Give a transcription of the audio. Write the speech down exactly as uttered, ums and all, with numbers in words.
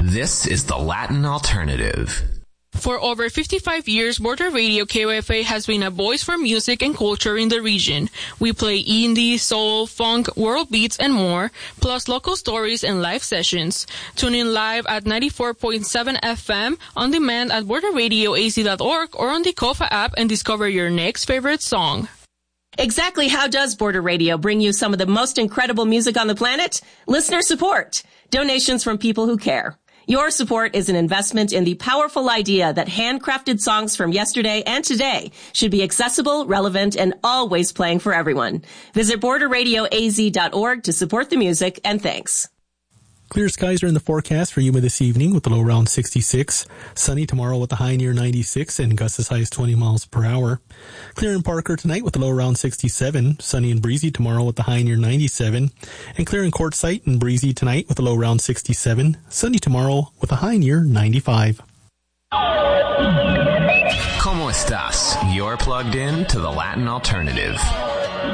This is the Latin Alternative. For over fifty-five years, Border Radio K O F A has been a voice for music and culture in the region. We play indie, soul, funk, world beats, and more, plus local stories and live sessions. Tune in live at ninety-four point seven F M, on demand at border radio a z dot org, or on the Kofa app and discover your next favorite song. Exactly how does Border Radio bring you some of the most incredible music on the planet? Listener support. Donations from people who care. Your support is an investment in the powerful idea that handcrafted songs from yesterday and today should be accessible, relevant, and always playing for everyone. Visit border radio a z dot org to support the music, and thanks. Clear skies are in the forecast for Yuma this evening with the low around sixty-six. Sunny tomorrow with the high near ninety-six and gusts as high as twenty miles per hour. Clear in Parker tonight with the low around sixty-seven. Sunny and breezy tomorrow with the high near ninety-seven. And clear in Quartzsite and breezy tonight with the low around sixty-seven. Sunny tomorrow with a high near ninety-five. ¿Cómo estás? You're plugged in to the Latin Alternative.